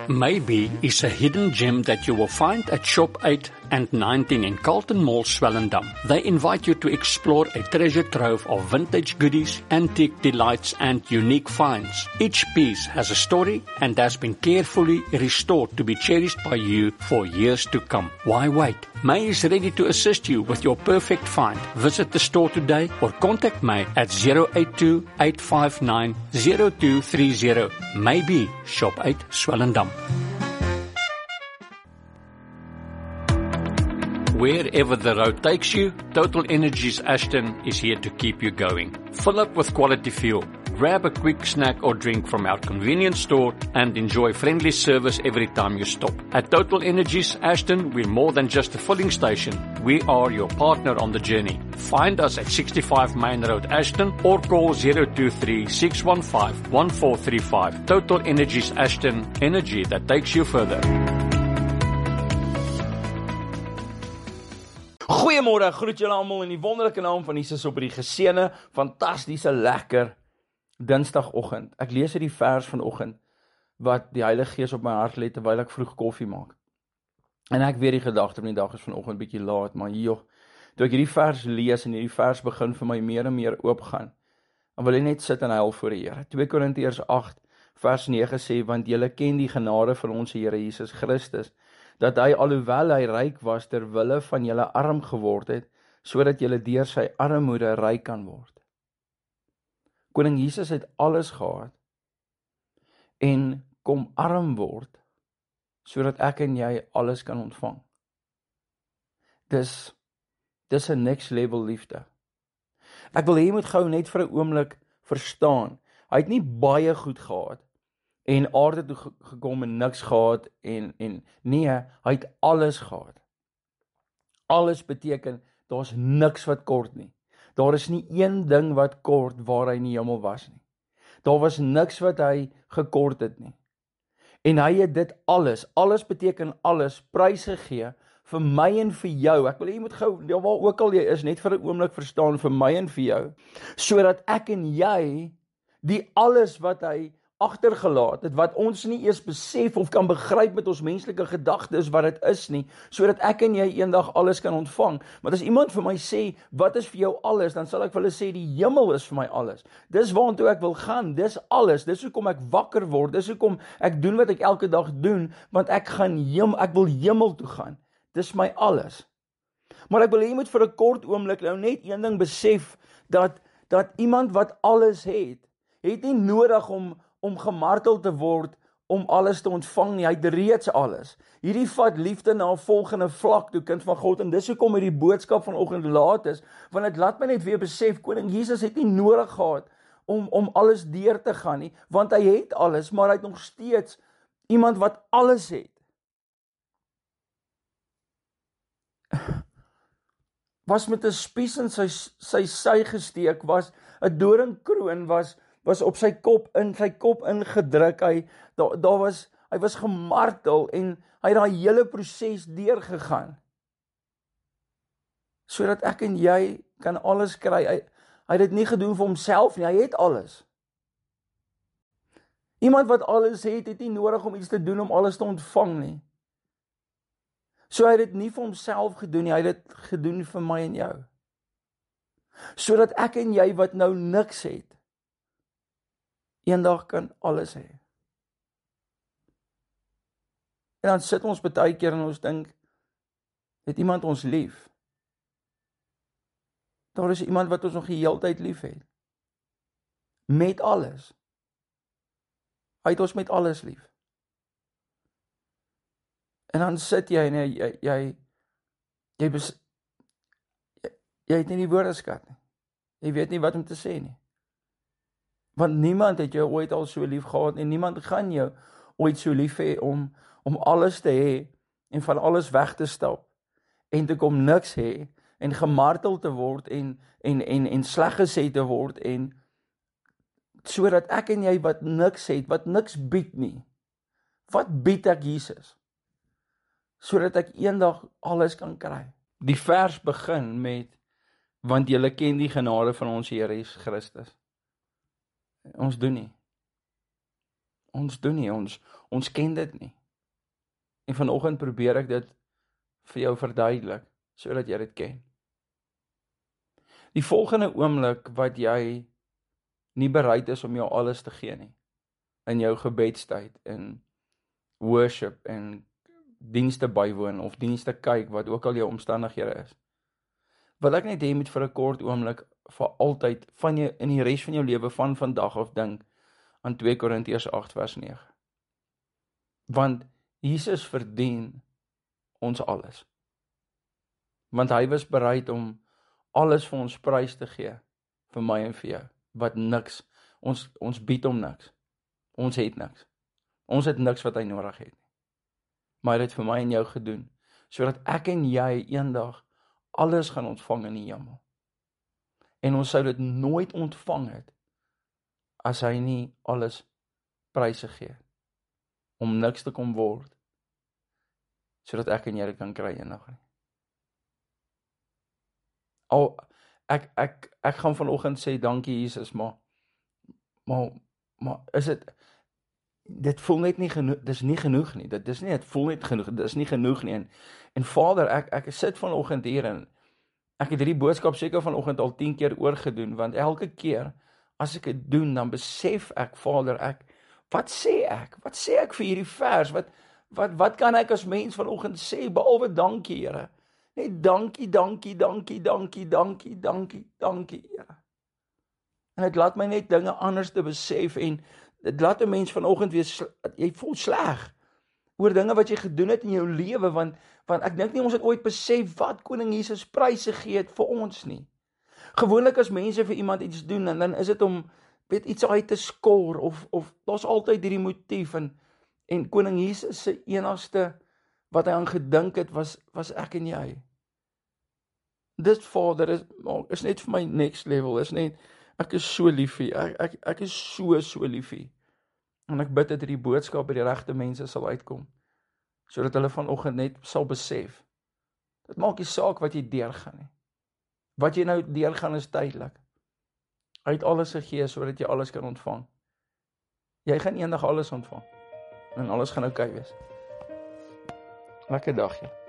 Maybe is a hidden gem that you will find at Shop 8 and 19 in Carlton Mall, Swellendam. They invite you to explore a treasure trove of vintage goodies, antique delights and unique finds. Each piece has a story and has been carefully restored to be cherished by you for years to come. Why wait? May is ready to assist you with your perfect find. Visit the store today or contact May at 082-859-0230. Maybe Shop 8 Swellendam. Wherever the road takes you, Total Energies Ashton is here to keep you going. Fill up with quality fuel. Grab a quick snack or drink from our convenience store and enjoy friendly service every time you stop. At Total Energies Ashton, we're more than just a filling station. We are your partner on the journey. Find us at 65 Main Road, Ashton, or call 023-615-1435. Total Energies Ashton, energy that takes you further. Goeiemôre, groet julle almal in die wonderlike naam van Jesus op die geseënde, fantastiese, lekker Dinsdagoggend. Ek lees hierdie vers vanoggend wat die Heilige Gees op my hart lê terwyl ek vroeg koffie maak. En ek weet die gedagte van die dag is vanoggend bietjie laat, maar joh, toe ek hierdie vers lees en hierdie vers begin vir my meer en meer oopgaan, dan wil ek net sit en huil voor die Here. 2 Korintiërs 8 vers 9 sê, want julle ken die genade van ons Here Jesus Christus, dat hy alhoewel hy ryk was, ter wille van julle arm geword het, sodat julle deur sy armoede ryk kan word. Koning Jesus het alles gehad en kom arm word, sodat ek en jy alles kan ontvang. Dis 'n next level liefde. Ek wil hê jy moet gou net vir 'n oomblik verstaan, hy het nie baie goed gehad, en aarde toe gekom en niks gehad, en nee, hy het alles gehad. Alles beteken, daar's niks wat kort nie. Daar is nie een ding wat kort waar hy in die hemel was nie. Daar was niks wat hy gekort het nie. En hy het dit alles beteken alles, prys gegee, vir my en vir jou. Ek wil jy moet gou, waar ook al jy is, net vir 'n oomblik verstaan, vir my en vir jou, sodat ek en jy, die alles wat hy agtergelaat het, wat ons nie eers besef of kan begryp met ons menslike gedagtes wat dit is nie, sodat ek en jy eendag alles kan ontvang. Maar as iemand vir my sê, wat is vir jou alles, dan sal ek vir hulle sê, die hemel is vir my alles. Dis waartoe ek wil gaan, dis alles, dis hoekom ek wakker word, dis hoekom ek doen wat ek elke dag doen, want ek wil hemel toe gaan. Dis my alles. Maar ek wil jy moet vir 'n kort oomblik nou net een ding besef, dat iemand wat alles het nie nodig om gemartel te word, om alles te ontvang nie, hy het reeds alles. Hierdie vat liefde na 'n volgende vlak toe, kind van God, en dis hoekom hierdie boodskap vanoggend laat is, want dit laat my net weer besef, koning Jesus het nie nodig gehad, om alles deur te gaan nie, want hy het alles, maar hy het nog steeds iemand wat alles het. Was met 'n spies in sy sy gesteek, was 'n doringkroon, was op sy kop ingedruk, hy was gemartel, en hy het daai hele proses deurgegaan, sodat ek en jy kan alles kry. Hy het dit nie gedoen vir homself nie, hy het alles. Iemand wat alles het nie nodig om iets te doen om alles te ontvang nie. So hy het dit nie vir homself gedoen nie, hy het dit gedoen vir my en jou. Sodat ek en jy wat nou niks het, eendag kan alles hê. En dan sit ons baie keer en ons dink, het iemand ons lief? Daar is iemand wat ons nog die hele tyd lief het. Met alles. Hy het ons met alles lief. En dan sit jy en jy het nie die woordeskat nie. Jy weet nie wat om te sê nie. Want niemand het jou ooit al so lief gehad, en niemand gaan jou ooit so lief hê om alles te hê, en van alles weg te stap, en te kom niks hê, en gemartel te word, en sleg gesê te word, en sodat ek en jy wat niks het, wat niks bied nie, wat bied ek Jesus? Sodat ek eendag alles kan kry. Die vers begin met, want julle ken die genade van ons Here Jesus Christus. Ons doen nie. Ons doen nie, ons ken dit nie. En vanoggend probeer ek dit vir jou verduidelik, sodat jy dit ken. Die volgende oomblik wat jy nie bereid is om jou alles te gee nie, in jou gebedstyd, in worship, en dienste bywoon, of dienste kyk, wat ook al jou omstandighede is, wil ek net hê met vir 'n kort oomblik, vir altyd, van jou, in die res van jou lewe, van vandag af, dink aan 2 Korintiërs 8 vers 9. Want Jesus verdien ons alles. Want hy was bereid om alles vir ons prys te gee, vir my en vir jou, wat niks, ons bied hom niks, ons het niks, ons het niks wat hy nodig het, maar hy het dit vir my en jou gedoen, sodat ek en jy eendag alles gaan ontvang in die hemel, en ons sou dit nooit ontvang het, as hy nie alles pryse gee, om niks te kom word, sodat ek en jy dit kan kry eendag nie. Ek gaan vanoggend sê, dankie Jesus, maar is dit voel net nie genoeg, dit is nie genoeg nie, dit voel net genoeg, dit is nie genoeg nie, en Vader, ek sit vanoggend hier, en ek het hierdie boodskap seker vanoggend al 10 keer oorgedoen, want elke keer, as ek dit doen, dan besef ek, Vader, wat sê ek vir hierdie vers, wat kan ek as mens vanoggend sê, behalwe dankie, Here, net dankie, Here. En dit laat my net dinge anders te besef, en dit laat 'n mens vanoggend weer, jy voel sleg, oor dinge wat jy gedoen het in jou lewe, want ek dink nie ons het ooit besef, wat Koning Jesus pryse gee het vir ons nie. Gewoonlik as mense vir iemand iets doen, en dan is dit om, iets uit te skor, of daar's altyd hierdie motief, en Koning Jesus se enigste, wat hy aan gedink het, was ek en jy. Dit, Vader, is net vir my next level, is net, ek is so lief vir, ek is so lief vir, en ek bid dat die boodskap by die regte mense sal uitkom, sodat hulle vanoggend net sal besef, dit maak nie saak wat jy deurgaan nie, wat jy nou deurgaan is tydelik, hy het alles gegee, sodat jy alles kan ontvang, jy gaan eendag alles ontvang, en alles gaan oukei wees. Lekker dag, ja.